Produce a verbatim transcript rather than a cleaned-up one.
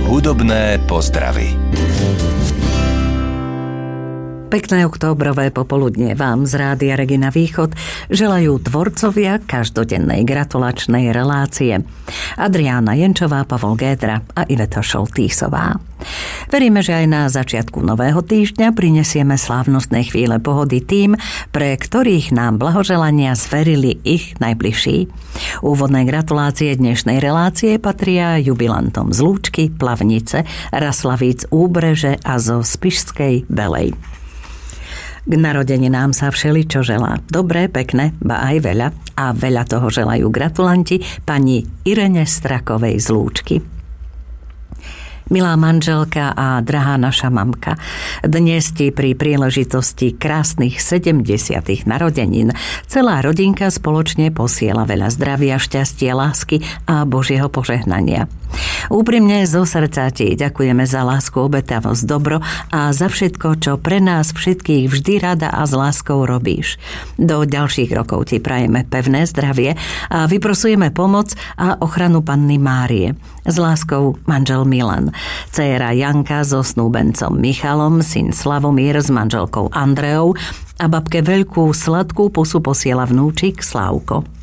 Hudobné pozdravy. Pekné októbrové popoludnie vám z Rádia Regina Východ želajú tvorcovia každodennej gratulačnej relácie. Adriána Jenčová, Pavol Gédra a Iveta Šoltýsová. Veríme, že aj na začiatku nového týždňa prinesieme slávnostné chvíle pohody tým, pre ktorých nám blahoželania zverili ich najbližší. Úvodné gratulácie dnešnej relácie patria jubilantom z Lúčky, Plavnice, Raslavíc, Úbreže a zo Spišskej Belej. K narodeninám sa všeličo želá. Dobré, pekné, ba aj veľa. A veľa toho želajú gratulanti pani Irene Strakovej z Lúčky. Milá manželka a drahá naša mamka, dnes ti pri príležitosti krásnych sedemdesiatych narodenín celá rodinka spoločne posiela veľa zdravia, šťastia, lásky a Božieho požehnania. Úprimne zo srdca ti ďakujeme za lásku, obetavosť, dobro a za všetko, čo pre nás všetkých vždy rada a s láskou robíš. Do ďalších rokov ti prajeme pevné zdravie a vyprosujeme pomoc a ochranu Panny Márie. S láskou manžel Milan, dcéra Janka so snúbencom Michalom, syn Slavomír s manželkou Andreou a babke veľkú sladkú pusu posiela vnúčik Slávko.